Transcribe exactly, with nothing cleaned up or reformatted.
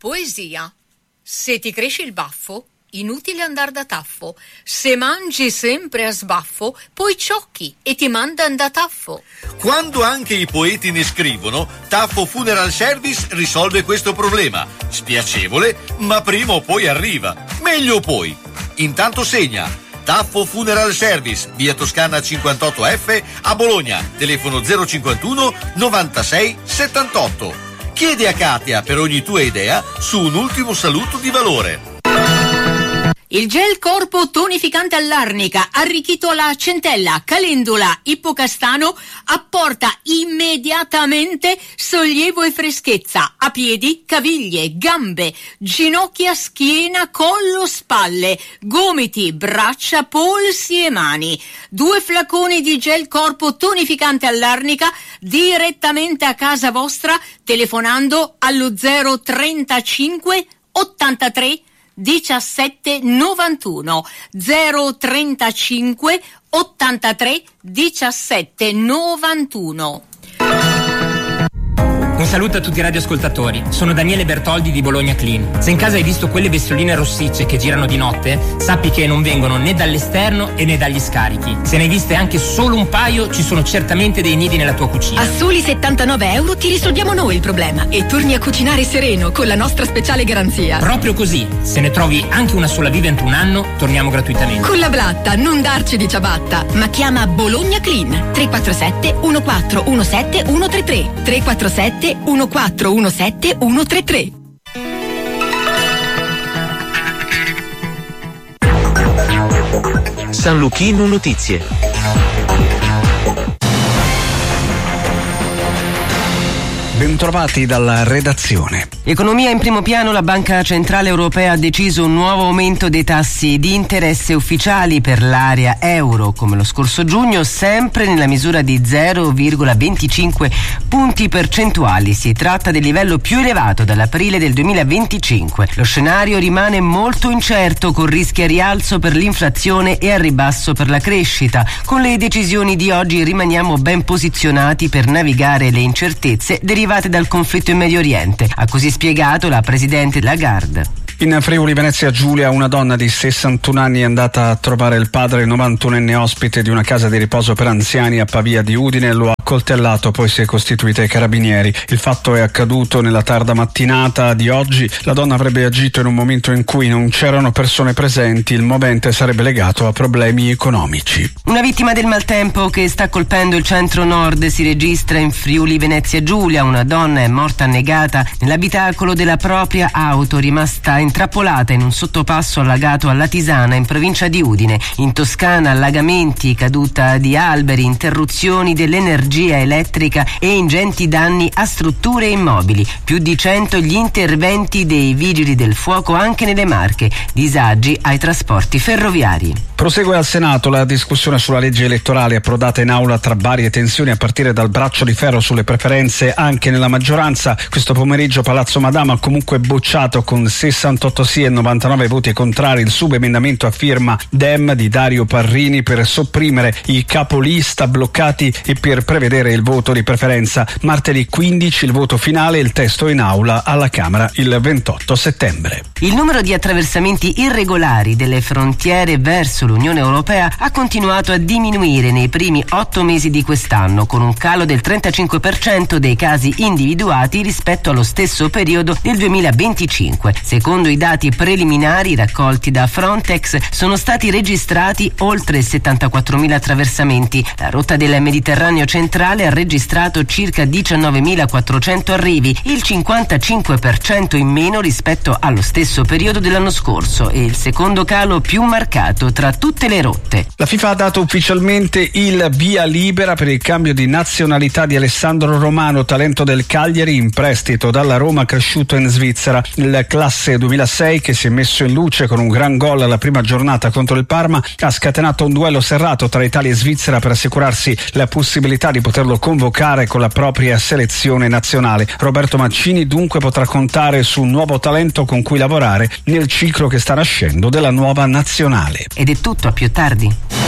Poesia. Se ti cresce il baffo, inutile andar da taffo. Se mangi sempre a sbaffo, poi ciocchi e ti mandan da taffo. Quando anche i poeti ne scrivono, Taffo Funeral Service risolve questo problema. Spiacevole, ma prima o poi arriva. Meglio poi. Intanto segna. Taffo Funeral Service, via Toscana cinquantotto F a Bologna. Telefono zero cinquantuno novantasei settantotto. Chiedi a Katia per ogni tua idea su un ultimo saluto di valore. Il gel corpo tonificante all'arnica, arricchito alla centella, calendula, ippocastano, apporta immediatamente sollievo e freschezza a piedi, caviglie, gambe, ginocchia, schiena, collo, spalle, gomiti, braccia, polsi e mani. Due flaconi di gel corpo tonificante all'arnica direttamente a casa vostra telefonando allo zero trentacinque ottantatré diciassette novantuno zero trentacinque ottantatré diciassette novantuno. Un saluto a tutti i radioascoltatori, sono Daniele Bertoldi di Bologna Clean. Se in casa hai visto quelle bestioline rossicce che girano di notte, sappi che non vengono né dall'esterno e né dagli scarichi. Se ne hai viste anche solo un paio, ci sono certamente dei nidi nella tua cucina. A soli settantanove euro ti risolviamo noi il problema e torni a cucinare sereno con la nostra speciale garanzia. Proprio così, se ne trovi anche una sola viva entro un anno, torniamo gratuitamente. Con la blatta, non darci di ciabatta, ma chiama Bologna Clean tre quattro sette uno quattro uno sette uno tre tre tre quattro sette uno quattro uno sette uno tre tre. San Luchino Notizie. Bentrovati dalla redazione. Economia in primo piano, la Banca Centrale Europea ha deciso un nuovo aumento dei tassi di interesse ufficiali per l'area euro, come lo scorso giugno, sempre nella misura di zero virgola venticinque punti percentuali. Si tratta del livello più elevato dall'aprile del duemilaventicinque. Lo scenario rimane molto incerto, con rischi a rialzo per l'inflazione e a ribasso per la crescita. Con le decisioni di oggi rimaniamo ben posizionati per navigare le incertezze derivate dal conflitto in Medio Oriente, ha così spiegato la presidente Lagarde. In Friuli Venezia Giulia una donna di sessantuno anni è andata a trovare il padre novantunenne ospite di una casa di riposo per anziani a Pavia di Udine, lo ha accoltellato, poi si è costituita ai carabinieri. Il fatto è accaduto nella tarda mattinata di oggi. La donna avrebbe agito in un momento in cui non c'erano persone presenti. Il movente sarebbe legato a problemi economici. Una vittima del maltempo che sta colpendo il centro-nord si registra in Friuli Venezia Giulia. Una donna è morta annegata nell'abitacolo della propria auto, rimasta intrappolata in un sottopasso allagato alla Tisana in provincia di Udine. In Toscana allagamenti, caduta di alberi, interruzioni dell'energia elettrica e ingenti danni a strutture e immobili. Più di cento gli interventi dei vigili del fuoco anche nelle Marche. Disagi ai trasporti ferroviari. Prosegue al Senato la discussione sulla legge elettorale approdata in aula tra varie tensioni a partire dal braccio di ferro sulle preferenze anche nella maggioranza. Questo pomeriggio Palazzo Madama ha comunque bocciato con sessantotto sì e novantanove voti contrari il subemendamento a firma Dem di Dario Parrini per sopprimere i capolista bloccati e per prevedere il voto di preferenza. Martedì quindici il voto finale e il testo in aula alla Camera il ventotto settembre. Il numero di attraversamenti irregolari delle frontiere verso l'Unione Europea ha continuato a diminuire nei primi otto mesi di quest'anno, con un calo del trentacinque per cento dei casi individuati rispetto allo stesso periodo del duemilaventicinque. Secondo i dati preliminari raccolti da Frontex, sono stati registrati oltre settantaquattromila attraversamenti. La rotta del Mediterraneo centrale ha registrato circa diciannovemilaquattrocento arrivi, il cinquantacinque per cento in meno rispetto allo stesso periodo dell'anno scorso e il secondo calo più marcato tra tutte le rotte. La FIFA ha dato ufficialmente il via libera per il cambio di nazionalità di Alessandro Romano, talento del Cagliari in prestito dalla Roma, cresciuto in Svizzera. Il classe duemilasei, che si è messo in luce con un gran gol alla prima giornata contro il Parma, ha scatenato un duello serrato tra Italia e Svizzera per assicurarsi la possibilità di poterlo convocare con la propria selezione nazionale. Roberto Mancini dunque potrà contare su un nuovo talento con cui lavorare nel ciclo che sta nascendo della nuova nazionale. Ed è tutto, a più tardi.